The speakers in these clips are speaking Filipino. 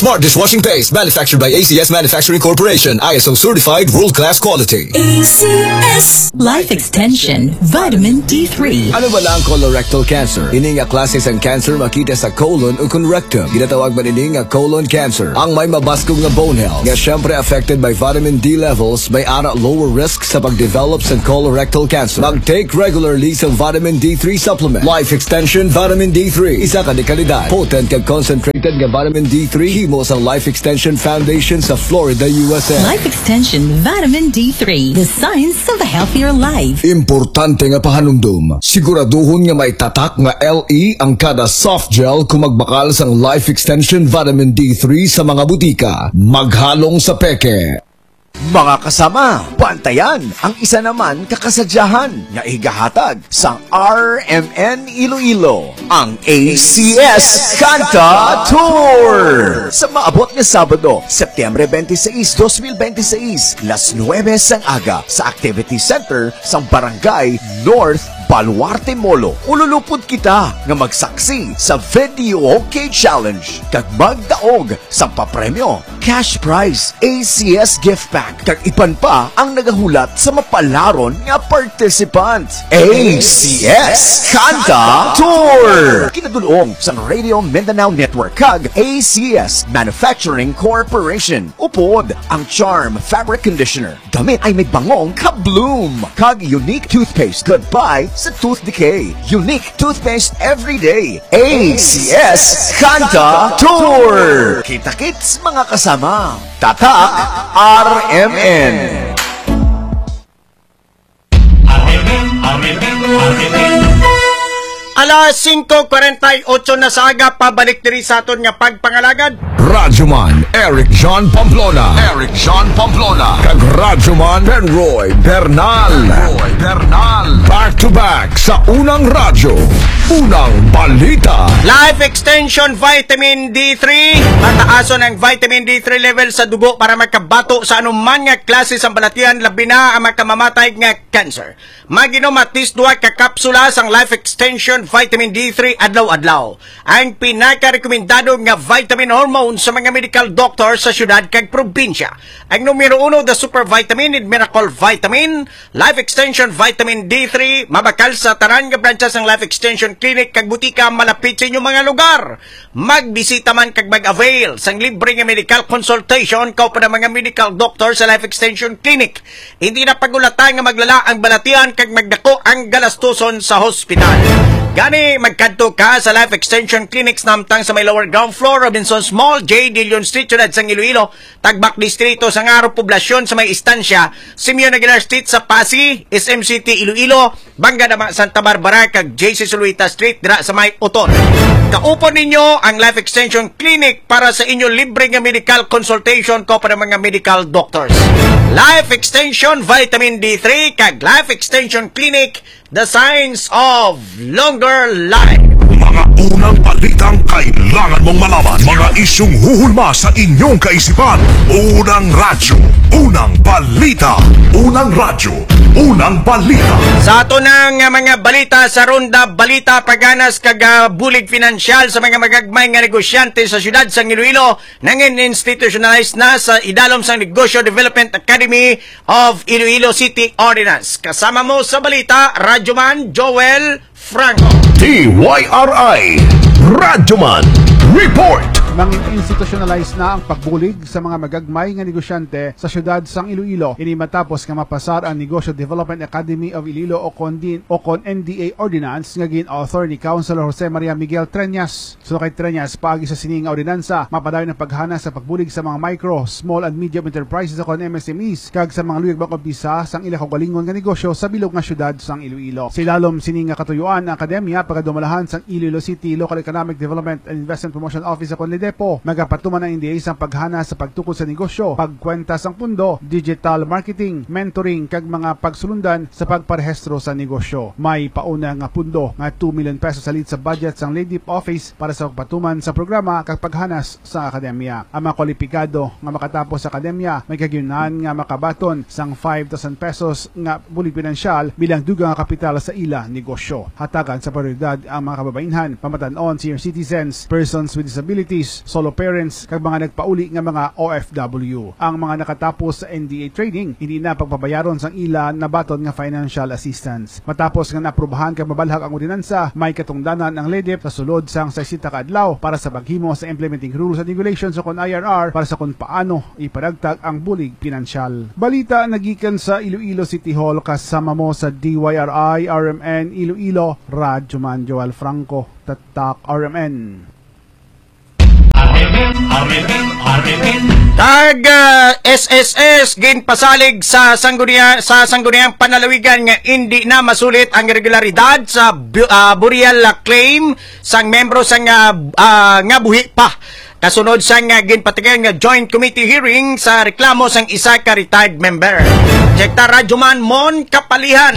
Smart dishwashing paste manufactured by ACS Manufacturing Corporation. ISO certified world-class quality. ACS Life Extension Vitamin D3. Ano ba lang colorectal cancer? Ini nga klase sang cancer makita sa colon o kung rectum. Ginatawag man ini nga colon cancer. Ang may mabaskog nga bone health. Nga syempre affected by vitamin D levels, may ara lower risk sa pagdevelop sa colorectal cancer. Mag-take regularly sa vitamin D3 supplement. Life Extension Vitamin D3. Isa ka di kalidad. Potent kag concentrated nga vitamin D3 mo sa Life Extension Foundation sa Florida, USA. Life Extension Vitamin D3. The science of a healthier life. Importante nga pahanumdum. Siguraduhon nga may tatak nga LE ang kada soft gel kung magbakal sang Life Extension Vitamin D3 sa mga butika. Maghalong sa peke. Mga kasama, bantayan ang isa naman kakasadyahan nga igahatag sa RMN Iloilo, ang ACS Kanta Tour! Sa maabot nga Sabado, Setyembre 26, 2026, las 9 sang aga sa Activity Center sa Barangay North Baluarte Molo. Ululupod kita nga magsaksi sa Video OK Challenge kag magdaog sa papremyo, cash prize, ACS gift pack kag iban pa ang nagahulat sa mapalaron nga participant. ACS Kanta Tour! Kinadulong sa Radio Mindanao Network kag ACS Manufacturing Corporation. Upod ang Charm Fabric Conditioner. Gamit ay may bangong ka-bloom kag unique toothpaste goodbye sa tooth decay. Unique toothpaste every day. ACS Kanta Tour! Kita-kits mga kasama. Tatak RMN. Alas 5:48 na sa aga, pabalik diri sa aton nga pagpangalagad. Radyoman Eric John Pamplona. Eric John Pamplona. Kag Radyoman Penroy Bernal. Back to back sa unang radyo. Unang balita. Life Extension Vitamin D3. Mataason ang vitamin D3 level sa dugo para magkabato sa anuman nga klase sa balatian, labi na ang magkamamatay nga cancer. Maginom at least 2 ka kapsula sang Life Extension Vitamin D3 adlaw-adlaw. Ang pinaka-rekomendado nga vitamin hormone sa mga medical doctor sa syudad kag probinsya. Ang numero 1, the Super Vitamin and Miracle Vitamin, Life Extension Vitamin D3, mabakal sa tanan nga branches ng Life Extension Clinic kag butika malapit sa inyong mga lugar. Magbisita man kag mag-avail sang libre nga medical consultation kaupa ng mga medical doctor sa Life Extension Clinic. Hindi na pagulatan nga maglala ang balatian kag magdako ang galastuson sa hospital. Gani, magkanto ka sa Life Extension Clinics namtang sa may lower ground floor, Robinson's Mall, J. Dillon Street, Ciudad Sang Iloilo, Tagbak Distrito, Sangaro, Poblasyon sa may istansya, Simeon Aguilar Street sa Pasig, SM City, Iloilo, Bangga Dama, Santa Barbara, kag JC Suluita Street, dira sa may Uton. Kaupon ninyo ang Life Extension Clinic para sa inyo libre nga medical consultation ko para mga medical doctors. Life Extension Vitamin D3 kag Life Extension Clinic, the science of longer life. Mga unang balitang kailangan mong malaman. Mga isyong huhulma sa inyong kaisipan. Unang radyo, unang balita. Unang radyo, unang balita. Sa ato ng mga balita sa Ronda Balita, paganas kag bulig pinansyal sa mga magagmay nga negosyante sa syudad sa Iloilo nangin institutionalized na sa idalom sa Negosyo Development Academy of Iloilo City Ordinance. Kasama mo sa balita, Radyoman Joel Franco. TYRI Radyoman Report. Mangin-institutionalize na ang pagbulig sa mga magagmay nga negosyante sa syudad sang Iloilo. Ini matapos nga mapasar ang Negosyo Development Academy of Iloilo o kon NDA Ordinance nga gin-author ni Councilor Jose Maria Miguel Treñas. So kay Treñas, paagi sa sining ordinansa, mapadayon ang paghana sa pagbulig sa mga micro, small and medium enterprises o kon MSMEs kag sa mga luyag mag-umpisa sang ila kaugalingon nga negosyo sa bilog nga syudad sang Iloilo. Silalom sining nga katuyuan ang akademya pagdumalahan sang Iloilo City Local Economic Development and Investment Promotion Office sa Depo, magapatuman ang NDA sa paghana sa pagtukod sa negosyo, pagkwenta sang pundo, digital marketing, mentoring kag mga pagsulundan sa pagparehistro sa negosyo. May pauna nga pundo nga 2 million pesos salit sa budget sang Leadip Office para sa pagpatuman sa programa kag paghanas sa akademya. Ang mga kwalipikado nga makatapos sa akademya may kagyunan nga makabaton sang 5,000 pesos nga bulig pinansyal bilang dugang nga kapital sa ila negosyo. Hatagan sa prioridad ang mga kababainhan, pamatanon, senior citizens, persons with disabilities, employees, solo parents kag mga nagpauli nga mga OFW. Ang mga nakatapos sa NDA training hindi na pagpabayaron sang ila na baton nga financial assistance. Matapos nga naaprubahan kag mabalhag ang ordinansa, may katungdanan ang LEDEP sa sulod sang 60 ka adlaw para sa paghimo sa implementing rules and regulations o kon IRR para sa kung paano iparagtag ang bulig pinansyal. Balita nagikan sa Iloilo City Hall kasama mo sa DYRI RMN Iloilo, Radyoman Joel Franco, Tatak RMN. Tag SSS ginpasalig sa sangguniang panalawigan nga hindi na masulit ang regularidad sa burial claim sang membro sang nga buhi pa. Kasunod sang ginpatigan nga joint committee hearing sa reklamo sang isa ka retired member. Jekta Radyoman Mon Kapalihan.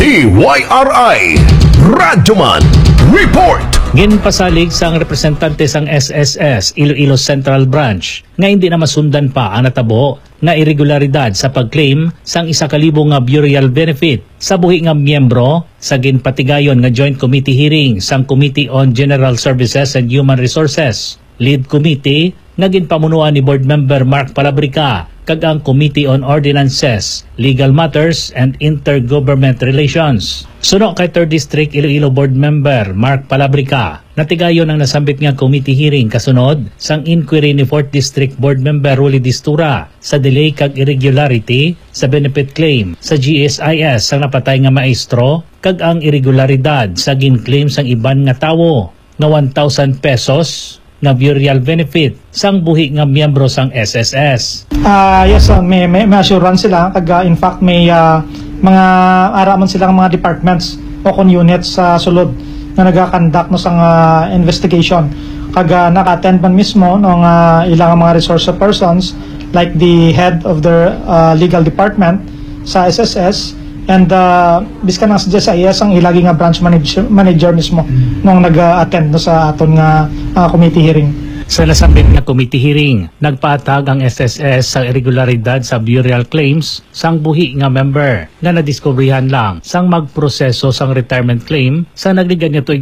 DYRI Radyoman Report. Ginpasalig sang representante sang SSS Iloilo Central Branch nga hindi na masundan pa ang natabo nga irregularidad sa pag-claim sang 1,000 nga burial benefit sa buhi nga miyembro sa ginpatigayon nga joint committee hearing sang Committee on General Services and Human Resources. Lead committee nga ginpamunuan ni board member Mark Palabrica kag ang Committee on Ordinances, Legal Matters and Intergovernment Relations. Suno kay 3rd District Iloilo Board Member Mark Palabrica, natigayon ang nasambit nga committee hearing kasunod sang inquiry ni 4th District Board Member Rolly Distura sa delay kag irregularity sa benefit claim sa GSIS sang napatay nga maestro kag ang irregularidad sa gin-claim sang iban nga tawo nga 1,000 pesos nga burial benefit sang buhi nga miyembro sang SSS. Yes, may assurance sila kag in fact may mga aramon silang mga departments o kon units sa sulod na nagakandak no sang investigation kag naka-attend man mismo ng ilang mga resource persons like the head of their legal department sa SSS and biskan ang GSIS ang ilagi nga branch manager mismo nung nag-attend no sa aton nga committee hearing. Sa nasambit nga committee hearing, nagpaatag ang SSS sa irregularidad sa burial claims sang buhi nga member nga nadiskubrihan lang sang magproseso sang retirement claim sa nagligad nga tuig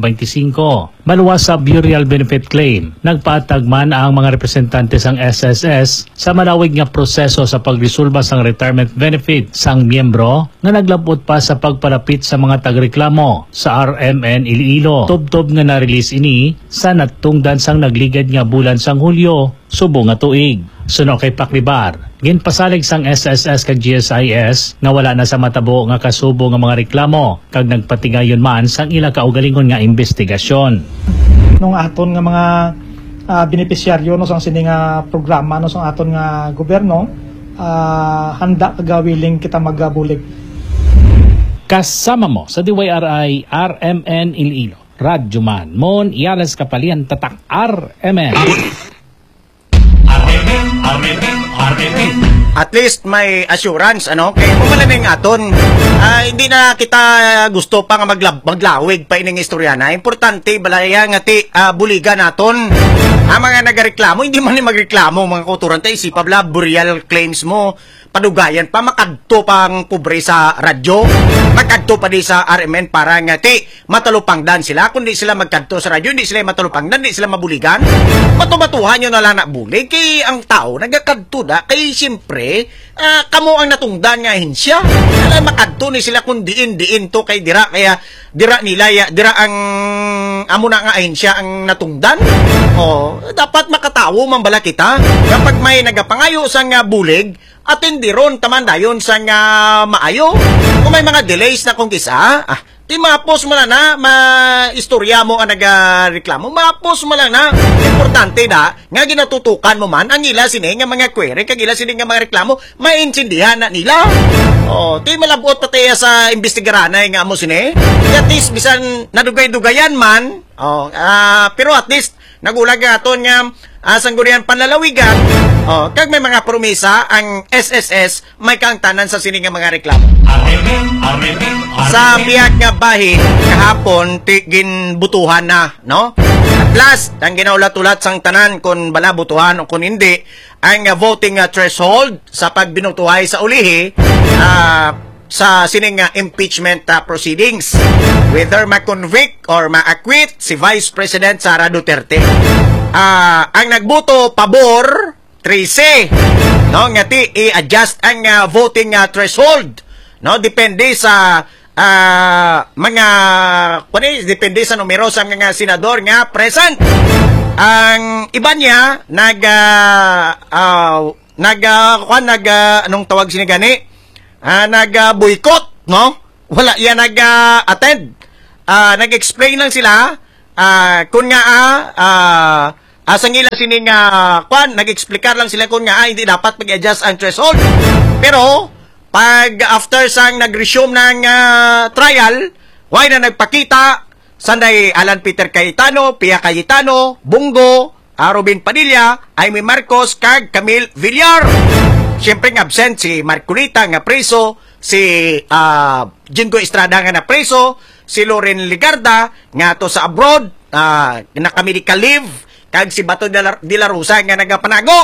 2025. Maluwas sa burial benefit claim, nagpaatag man ang mga representante sang SSS sa malawig nga proseso sa pagresolba sang retirement benefit sang miyembro nga naglabot pa sa pagpalapit sa mga tagreklamo sa RMN Iloilo. Tubtob nga na-release ini sa natungdan sang nagligad nga bulan sang Hulyo, subo nga tuig. Suno kay Paklibar, ginpasalig sang SSS kag GSIS nga wala na sa matabo nga kasubo nga mga reklamo kag nagpatigayon man sang ila kaugalingon nga investigasyon. Nung aton nga mga benepisyaryo no sang sini nga programa no sang aton nga gobyerno, handa kag willing kita magabulig. Kasama mo sa DYRI RMN Iloilo, Radyoman Mon Iales Kapalian, Tatak RMN. At least may assurance kay pumalaning aton. Hindi na kita gusto pa nga maglawig pa ining istorya na. Importante balaya nga ti buligan naton. Ang mga nagareklamo hindi man ni magreklamo mga kauturan tay si Pabla burial claims mo padugayan pa makadto pang pobre sa radyo, makadto pa di sa RMN para nga ti matalupangdan sila. Kundi sila magkadto sa radyo, hindi sila matalupangdan, hindi sila mabuligan. Matumatuhan nyo na lang na bulig kay ang tao nagakadto da kay siyempre kamo ang natungdan nga hinsya. Kaya makadto ni sila kung diin to kay dira kaya dira nila dira ang amo na nga hinsya ang natungdan. Dapat makatawo man bala kita kapag may nagapangayo sa nga bulig at hindi ron taman dayon sa nga maayo. Kung may mga delays na kung kisa, di mapos mo lang na, maistorya mo ang nagareklamo, mapos mo lang na. Importante na, nga ginatutukan mo man, ang ila sini nga mga query, kag ila sini nga mga reklamo, maintindihan na nila. Di malabot pataya sa investigaranay nga mo sini. At least, bisan nadugay-dugayan man, pero at least, nagulag aton nga sanggunian panlalawigan, kag may mga promesa ang SSS may kaangtanan sa sining nga mga reklamo. Sa biyag nga bahin kahapon ginbutuhan na, no? At last, ang ginaulat-ulat sang tanan kung bala butuhan o kung hindi, ang voting threshold sa pagbinutuhay sa ulihi sa sining impeachment proceedings, whether ma-convict or ma-acquit si Vice President Sara Duterte. ang nagboto pabor 13, no, nga ti i-adjust ang voting threshold, no, depende sa mga depende sa numero sa mga senador nga present. Ang iba niya anong tawag sinigani, boycott, no, wala yan attend. Nag-explain lang sila kung nga asang ila sining nag-explicar lang sila kung nga hindi dapat mag-adjust ang threshold. Pero pag after sang nag-resume ng trial, why na nagpakita sanday Alan Peter Cayetano, Pia Cayetano, Bungo, Robin Padilla, Aimee Marcos, kag Camille Villar. Siyempre nga absent si Marcolita nga preso, si Jingo Estrada nga na preso, si Loren Ligarda nga to sa abroad, naka-medical leave, kag si Bato de la Rosa nga nagapanago.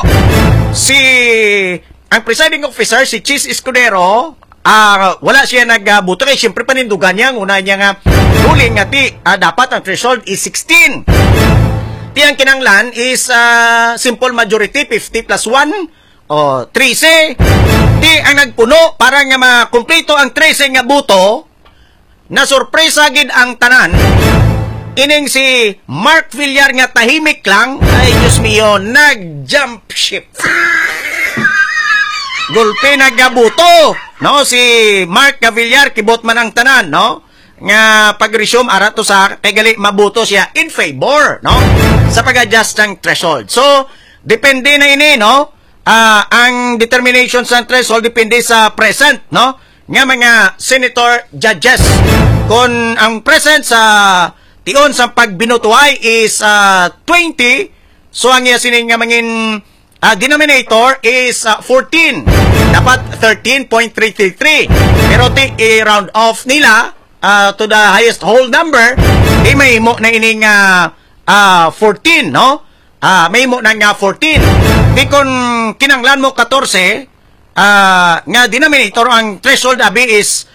Ang presiding officer, si Chis Escudero, wala siya nagbuto kay siyempre panindugan niya, una niya nga ruling nga dapat ang threshold is 16. Ang kinanglan is simple majority, 50 plus 1, o 13. Ang nagpuno para nga makumpleto ang 13 nga buto, na sorpresa gid ang tanan. Ining si Mark Villar nga tahimik lang, ay Diyos mio, nag-jump ship. Gulpe nagabuto, no, si Mark Villar kibot man ang tanan, no, nga pag-resume ara to sa kay gali mabuto siya in favor, no, sa pag-adjust ng threshold. So depende na ini, no, ang determination sa threshold depende sa present, no, nga mga senator judges. Kung ang present sa tion sa pagbinutuay is 20, so ang sining nga mangin denominator is 14. Dapat 13.333. Pero i-round off nila to the highest whole number, may mo na ining 14, no? May mo na nga 14. Di kung kinanglan mo 14, nga denominator ang threshold abi is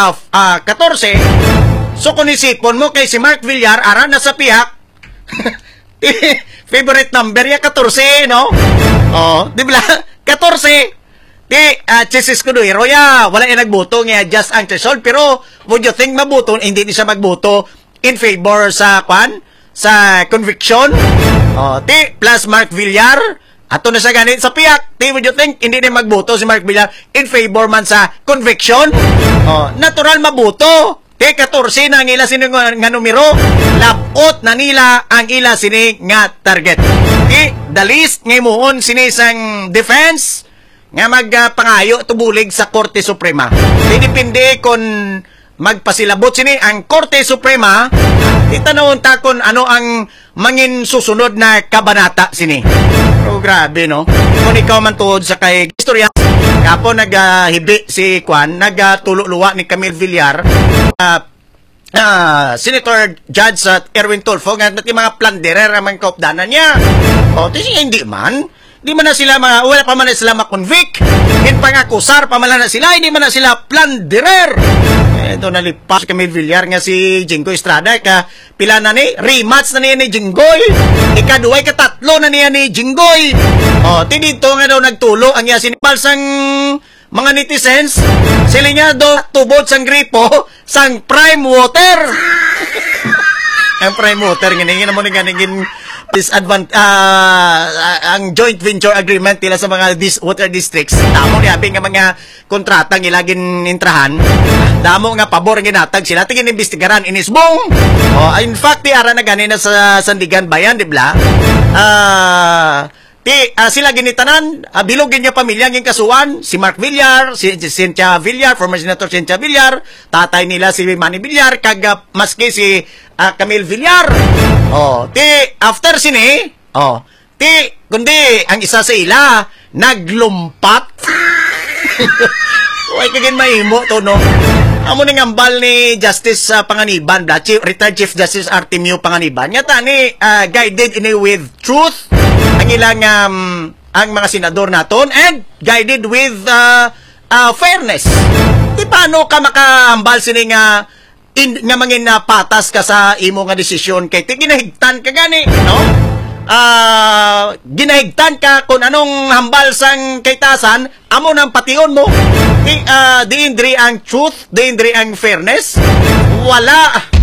14. So kung isipon mo kay si Mark Villar, ara na sa piyak, favorite number ya 14, no? Oh, di ba? 14. Chis Escudero ya, wala yung nagboto nga just ang threshold, pero would you think mabuto, hindi siya magboto in favor sa sa conviction? Oh, plus Mark Villar, ato na siya ganit sa piyak. Would you think hindi na magboto si Mark Villar in favor man sa conviction? Oh, natural maboto. 14 na ang ila sini nga numero, lapot na nila ang ila sini nga target. The list ngay muon sini sang defense nga magpangayo tubulig sa Korte Suprema. Depende kung magpasilabot sini ang Korte Suprema, itanawon ta kung ano ang mangin susunod na kabanata sini. Pero grabe, no? Kung ikaw man tuod sa kay istorya, kapo naghibi si nagtululuwa ni Camille Villar, Senator Judge Erwin Tulfo, nga natin mga planderer ang mga kaupdanan niya. O, hindi man na sila, wala pa man na sila makonvict. In pangakusar pa man na sila, hindi man na sila planderer. Ito nalipas kami Villar nga si Jingoy Estrada, pila na ni, rematch na niya ni Jingoy. Ikaduway, katatlo na niya ni Jingoy. O, dito nga daw nagtulo ang yasinipal sang mga netizens, sila nga daw tubod sang gripo sang prime water. Ang prime water, ganyan naman ganyan ang joint venture agreement nila sa mga water districts. Damo ni abing nga mga kontrata nga ilagin intrahan. Damo nga pabor nga natag sila tingin imbestigaran inisbong. Oh, in fact, ara na ganina sa Sandigan Bayan, di ba? Sila ginitanan, bilogin niya pamilya ng kasuan, si Mark Villar, si Cynthia Villar, former Senator Cynthia Villar, tatay nila si Manny Villar, maski si Camille Villar. Oh, after sini, kundi ang isa sa ila, naglumpat. Huwag kagin mahimo to, no? Amo ning ambal ni Justice Panganiban, retired Chief Justice Artemio Panganiban. Nga tani, guided in with truth, ang ilang ang mga senador naton, and guided with fairness. Di paano ka makaambal sini nga mangin patas ka sa imo nga desisyon kay ginahigtan ka gani, no? ginahigtan ka kung anong hambal sang kaitasan, amo nang pation mo. Diindri ang truth, diindri ang fairness. Wala.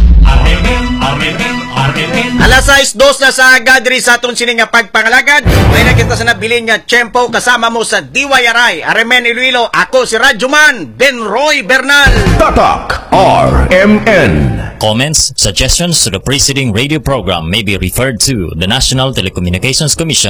Alas 6:02 na sa gadri sa aton sini nga pagpangalagad. May nakita sa nabilin nga tiyempo kasama mo sa DYRI, Aremen Iloilo. Ako si Radyoman Benroy Bernal. Tatak RMN. Comments, suggestions to the preceding radio program may be referred to the National Telecommunications Commission